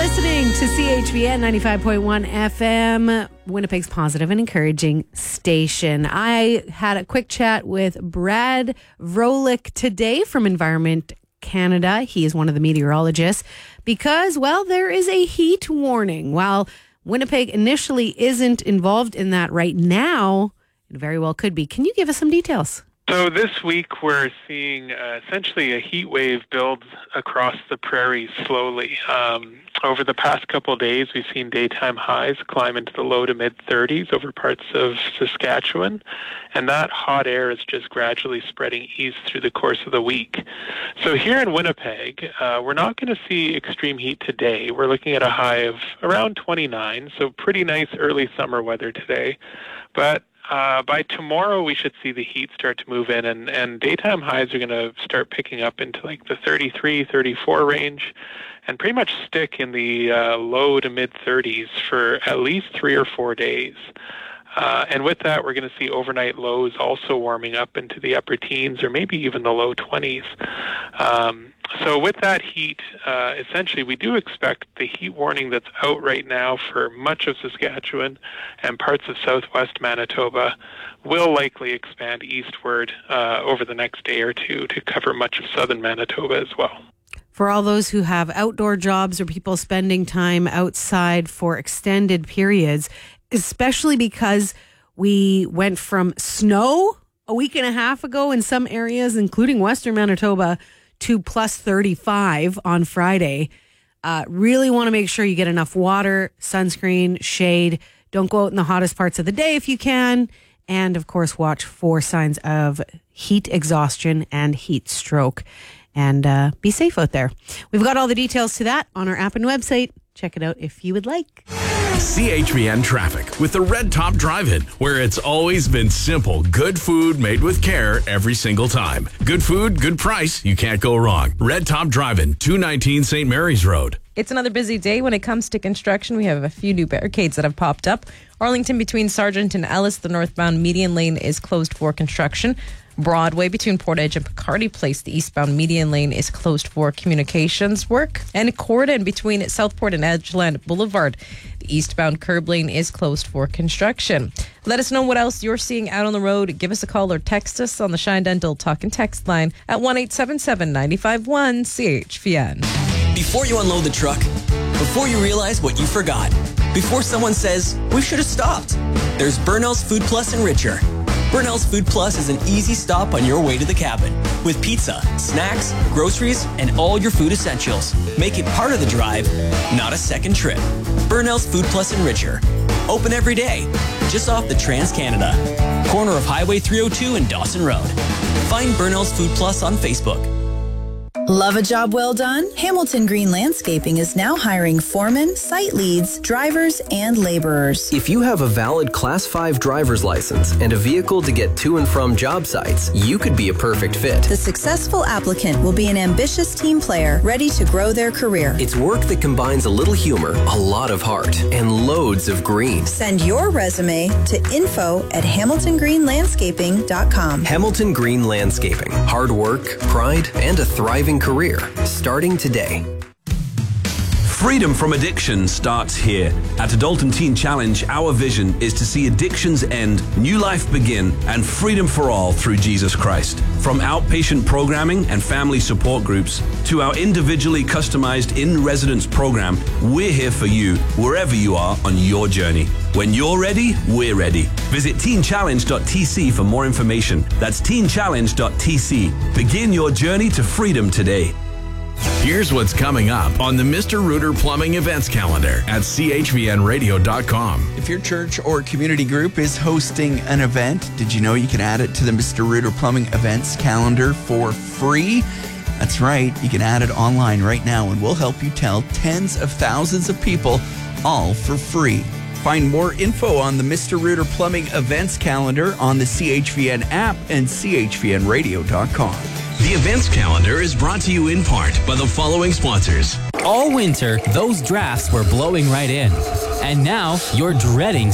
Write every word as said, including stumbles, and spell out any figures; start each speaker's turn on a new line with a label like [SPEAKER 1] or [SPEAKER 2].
[SPEAKER 1] listening to C H V N ninety-five point one F M, Winnipeg's positive and encouraging station. I had a quick chat with Brad Vrolik today from Environment Canada. He is one of the meteorologists because, well, there is a heat warning. While Winnipeg initially isn't involved in that right now, it very well could be. Can you give us some details?
[SPEAKER 2] So this week we're seeing uh, essentially a heat wave build across the prairies slowly. Um, over the past couple of days, we've seen daytime highs climb into the low to mid thirties over parts of Saskatchewan, and that hot air is just gradually spreading east through the course of the week. So here in Winnipeg, uh, we're not going to see extreme heat today. We're looking at a high of around twenty-nine, so pretty nice early summer weather today. But Uh, by tomorrow, we should see the heat start to move in, and, and daytime highs are going to start picking up into like the thirty-three, thirty-four range, and pretty much stick in the uh, low to mid thirties for at least three or four days. Uh, and with that, we're going to see overnight lows also warming up into the upper teens or maybe even the low twenties. Um, so with that heat, uh, essentially, we do expect the heat warning that's out right now for much of Saskatchewan and parts of southwest Manitoba will likely expand eastward uh, over the next day or two to cover much of southern Manitoba as well.
[SPEAKER 1] For all those who have outdoor jobs or people spending time outside for extended periods, especially because we went from snow a week and a half ago in some areas, including western Manitoba, to plus thirty-five on Friday. Uh, really want to make sure you get enough water, sunscreen, shade. Don't go out in the hottest parts of the day if you can. And, of course, watch for signs of heat exhaustion and heat stroke. And uh, be safe out there. We've got all the details to that on our app and website. Check it out if you would like.
[SPEAKER 3] C H V N Traffic with the Red Top Drive-In, where it's always been simple. Good food made with care every single time. Good food, good price. You can't go wrong. Red Top Drive-In, two nineteen Saint Mary's Road.
[SPEAKER 4] It's another busy day when it comes to construction. We have a few new barricades that have popped up. Arlington between Sargent and Ellis, the northbound median lane is closed for construction. Broadway between Portage and Picardy Place, the eastbound median lane is closed for communications work. And Corden between Southport and Edgeland Boulevard, the eastbound curb lane is closed for construction. Let us know what else you're seeing out on the road. Give us a call or text us on the Shine Dental Talk and Text line at one eight seven seven, nine five one, C H V N.
[SPEAKER 5] Before you unload the truck, before you realize what you forgot, before someone says, we should have stopped, there's Burnell's Food Plus and Richer. Burnell's Food Plus is an easy stop on your way to the cabin with pizza, snacks, groceries, and all your food essentials. Make it part of the drive, not a second trip. Burnell's Food Plus and Richer. Open every day, just off the Trans-Canada. Corner of Highway three oh two and Dawson Road. Find Burnell's Food Plus on Facebook.
[SPEAKER 6] Love a job well done? Hamilton Green Landscaping is now hiring foremen, site leads, drivers, and laborers.
[SPEAKER 7] If you have a valid Class five driver's license and a vehicle to get to and from job sites, you could be a perfect fit.
[SPEAKER 6] The successful applicant will be an ambitious team player ready to grow their career.
[SPEAKER 7] It's work that combines a little humor, a lot of heart, and loads of green.
[SPEAKER 6] Send your resume to info at hamilton green landscaping dot com.
[SPEAKER 7] Hamilton Green Landscaping. Hard work, pride, and a thriving career starting today.
[SPEAKER 8] Freedom from addiction starts here. At Adult and Teen Challenge, our vision is to see addictions end, new life begin, and freedom for all through Jesus Christ. From outpatient programming and family support groups to our individually customized in-residence program, we're here for you wherever you are on your journey. When you're ready, we're ready. Visit teen challenge dot t c for more information. That's teen challenge dot t c. Begin your journey to freedom today.
[SPEAKER 3] Here's what's coming up on the Mister Rooter Plumbing events calendar at c h v n radio dot com.
[SPEAKER 9] If your church or community group is hosting an event, did you know you can add it to the Mister Rooter Plumbing events calendar for free? That's right. You can add it online right now, and we'll help you tell tens of thousands of people, all for free. Find more info on the Mister Rooter Plumbing events calendar on the C H V N app and c h v n radio dot com.
[SPEAKER 10] The events calendar is brought to you in part by the following sponsors.
[SPEAKER 11] All winter, those drafts were blowing right in. And now you're dreading